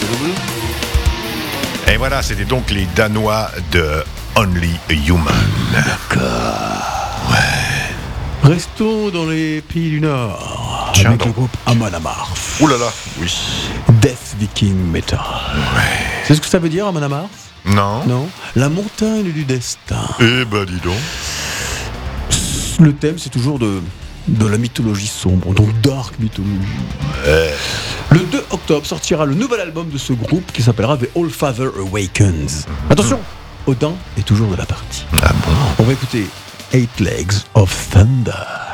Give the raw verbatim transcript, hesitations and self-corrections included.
Et voilà, c'était donc les Danois de Only Human. D'accord. Ouais. Restons dans les pays du Nord. Tiens avec donc. le groupe Amon Amarth. Ouh là là, oui. Death Viking Metal. Ouais. C'est ce que ça veut dire, Amon Amarth? Non. Non. La montagne du destin. Eh ben dis donc. Le thème, c'est toujours de, de la mythologie sombre, donc dark mythologie. Ouais. Le deux octobre sortira le nouvel album de ce groupe qui s'appellera The Allfather Awakens. Attention, Odin est toujours de la partie. Ah bon. On va écouter Eight Legs of Thunder.